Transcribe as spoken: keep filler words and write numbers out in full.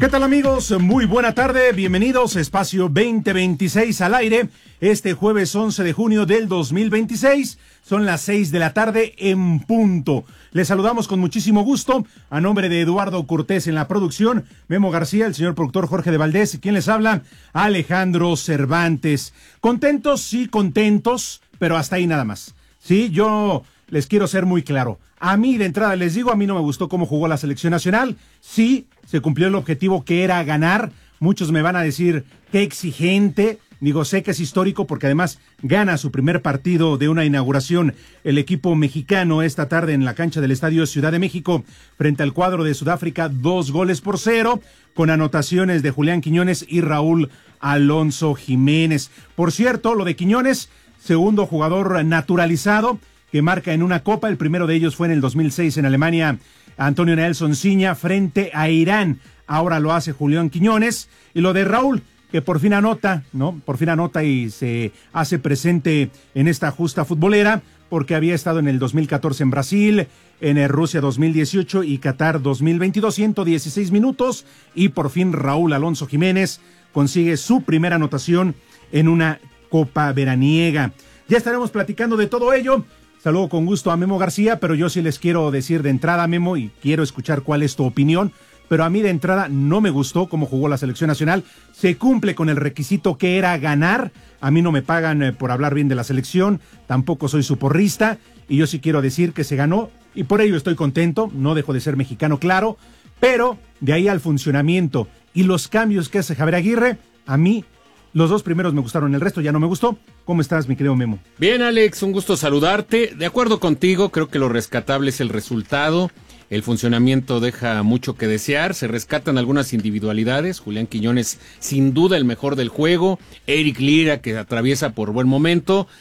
¿Qué tal, amigos? Muy buena tarde, bienvenidos a Espacio veinte veintiséis al aire, este jueves once de junio del dos mil veintiséis, son las seis de la tarde en punto. Les saludamos con muchísimo gusto, a nombre de Eduardo Cortés en la producción, Memo García, el señor productor Jorge de Valdés, y quien les habla, Alejandro Cervantes. Contentos, sí, contentos, pero hasta ahí nada más. Sí, yo les quiero ser muy claro. A mí, de entrada, les digo, a mí no me gustó cómo jugó la selección nacional. Sí, se cumplió el objetivo que era ganar. Muchos me van a decir, qué exigente. Digo, sé que es histórico porque además gana su primer partido de una inauguración el equipo mexicano esta tarde en la cancha del Estadio Ciudad de México frente al cuadro de Sudáfrica, dos goles por cero, con anotaciones de Julián Quiñones y Raúl Alonso Jiménez. Por cierto, lo de Quiñones, segundo jugador naturalizado que marca en una copa. El primero de ellos fue en el dos mil seis en Alemania, Antonio Nelson Ciña frente a Irán. Ahora lo hace Julián Quiñones. Y lo de Raúl, que por fin anota, ¿no? Por fin anota y se hace presente en esta justa futbolera, porque había estado en el dos mil catorce en Brasil, en el Rusia dos mil dieciocho y Qatar dos mil veintidós, ciento dieciséis minutos, y por fin Raúl Alonso Jiménez consigue su primera anotación en una copa veraniega. Ya estaremos platicando de todo ello. Saludo con gusto a Memo García, pero yo sí les quiero decir de entrada, Memo, y quiero escuchar cuál es tu opinión, pero a mí de entrada no me gustó cómo jugó la selección nacional. Se cumple con el requisito que era ganar. A mí no me pagan eh, por hablar bien de la selección, tampoco soy su porrista, y yo sí quiero decir que se ganó, y por ello estoy contento, no dejo de ser mexicano, claro, pero de ahí al funcionamiento y los cambios que hace Javier Aguirre, a mí los dos primeros me gustaron, el resto ya no me gustó. ¿Cómo estás, mi querido Memo? Bien, Alex, un gusto saludarte. De acuerdo contigo, creo que lo rescatable es el resultado. El funcionamiento deja mucho que desear. Se rescatan algunas individualidades. Julián Quiñones, sin duda, el mejor del juego. Eric Lira, que atraviesa por buen momento.